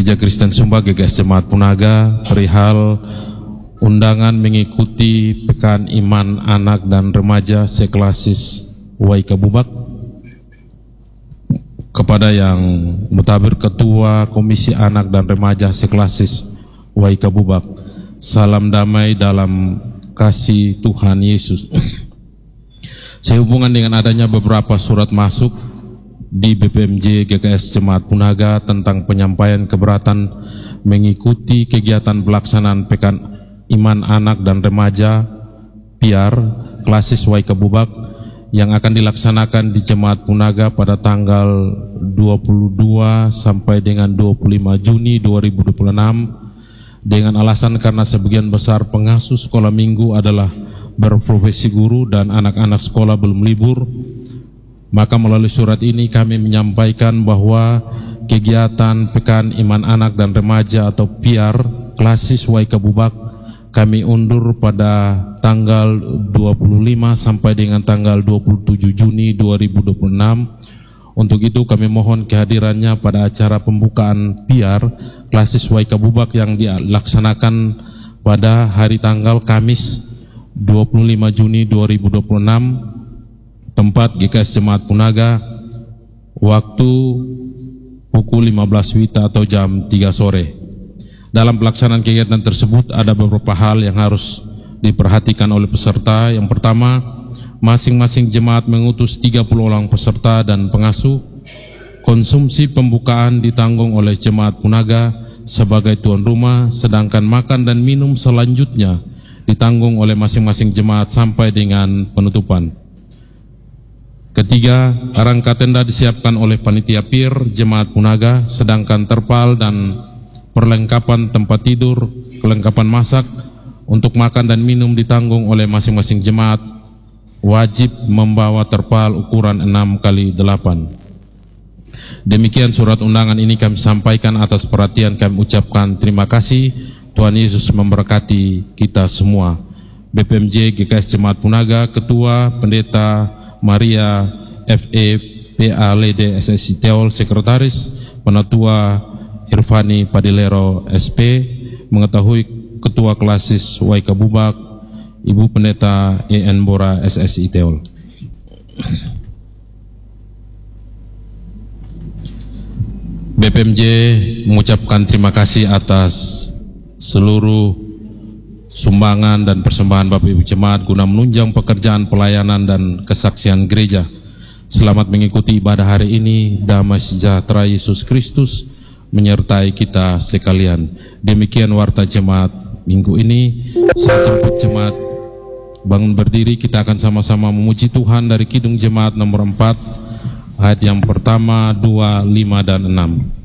Gereja Kristen Sumba GKS Jemaat Punaga perihal undangan mengikuti Pekan Iman Anak dan Remaja Seklasis Waikabubak kepada yang mutabir Ketua Komisi Anak dan Remaja Seklasis Waikabubak. Salam damai dalam kasih Tuhan Yesus. Sehubungan dengan adanya beberapa surat masuk di BPMJ GKS Jemaat Punaga tentang penyampaian keberatan mengikuti kegiatan pelaksanaan Pekan Iman Anak dan Remaja PIAR Klasis Waikabubak yang akan dilaksanakan di Jemaat Punaga pada tanggal 22 sampai dengan 25 Juni 2026 dengan alasan karena sebagian besar pengasuh sekolah minggu adalah berprofesi guru dan anak-anak sekolah belum libur. Maka melalui surat ini kami menyampaikan bahwa kegiatan Pekan Iman Anak dan Remaja atau PIAR Klasis Waikabubak kami undur pada tanggal 25 sampai dengan tanggal 27 Juni 2026. Untuk itu kami mohon kehadirannya pada acara pembukaan PIAR Klasis Waikabubak yang dilaksanakan pada hari tanggal Kamis 25 Juni 2026. Tempat GKS Jemaat Punaga, waktu pukul 15 WITA atau jam 3 sore. Dalam pelaksanaan kegiatan tersebut ada beberapa hal yang harus diperhatikan oleh peserta. Yang pertama, masing-masing jemaat mengutus 30 orang peserta dan pengasuh. Konsumsi pembukaan ditanggung oleh Jemaat Punaga sebagai tuan rumah, sedangkan makan dan minum selanjutnya ditanggung oleh masing-masing jemaat sampai dengan penutupan. Ketiga, rangka tenda disiapkan oleh panitia PIR Jemaat Punaga, sedangkan terpal dan perlengkapan tempat tidur, kelengkapan masak untuk makan dan minum ditanggung oleh masing-masing jemaat. Wajib membawa terpal ukuran 6x8. Demikian surat undangan ini kami sampaikan. Atas perhatian kami ucapkan terima kasih. Tuhan Yesus memberkati kita semua. BPMJ GKS Jemaat Punaga, Ketua Pendeta Maria FE PA Lede SSI Teol, Sekretaris, Penatua Irfani Padilero SP, mengetahui Ketua Klasis Waikabubak, Ibu Pendeta EN Bora SSI Teol. BPMJ mengucapkan terima kasih atas seluruh sumbangan dan persembahan Bapak Ibu Jemaat guna menunjang pekerjaan pelayanan dan kesaksian gereja. Selamat mengikuti ibadah hari ini. Damai sejahtera Yesus Kristus menyertai kita sekalian. Demikian warta jemaat minggu ini. Saat jemput jemaat bangun berdiri, kita akan sama-sama memuji Tuhan dari Kidung Jemaat nomor 4 ayat yang pertama, 2, 5 dan 6.